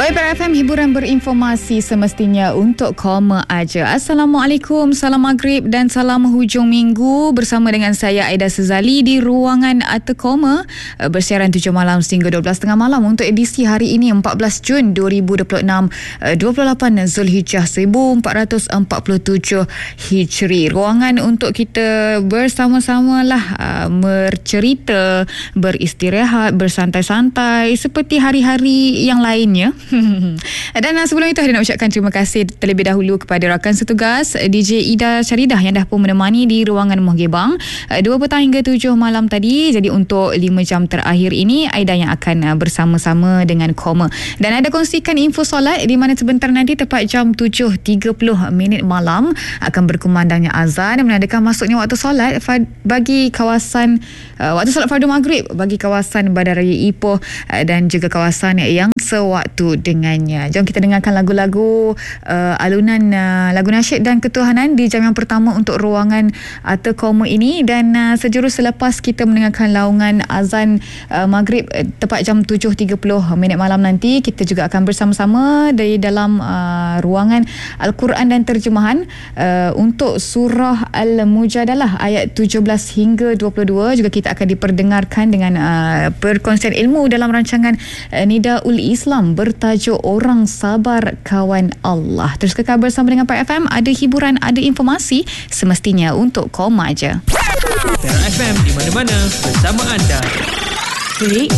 Baik, Para FM, hiburan berinformasi semestinya untuk koma aja. Assalamualaikum, salam maghrib dan salam hujung minggu bersama dengan saya Aida Sezali di ruangan Ata Koma, bersiaran 7 malam sehingga 12.30 malam untuk edisi hari ini 14 Jun 2026, 28 Zulhijjah 1447 Hijri. Ruangan untuk kita bersama-sama lah bercerita, beristirahat, bersantai-santai seperti hari-hari yang lainnya. Dan sebelum itu, saya nak ucapkan terima kasih terlebih dahulu kepada rakan setugas DJ Ida Syaridah yang dah pun menemani di ruangan Muhgebang 2 petang hingga 7 malam tadi. Jadi untuk 5 jam terakhir ini, Aida yang akan bersama-sama dengan Koma. Dan ada kongsikan info solat di mana sebentar nanti tepat jam 7.30 malam akan berkumandangnya azan menandakan masuknya waktu solat bagi kawasan waktu solat fardu maghrib bagi kawasan Bandar Raya Ipoh dan juga kawasan yang sewaktu dengannya. Jom kita dengarkan lagu-lagu alunan lagu nasyid dan ketuhanan di jam yang pertama untuk ruangan Ata Koma ini. Dan sejurus selepas kita mendengarkan laungan azan maghrib tepat jam 7.30 malam nanti, kita juga akan bersama-sama dari dalam ruangan Al-Quran dan terjemahan untuk surah Al-Mujadalah ayat 17 hingga 22. Juga kita akan diperdengarkan dengan perkongsian ilmu dalam rancangan Nidaul Islam bertajuk Orang Sabar Kawan Allah. Terus kekal bersama dengan Para FM. Ada hiburan, ada informasi semestinya untuk koma aja. Para FM di mana-mana bersama anda. Klik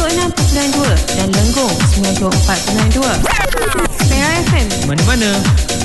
96.92 dan Lenggong 94.92. Para FM Mana-mana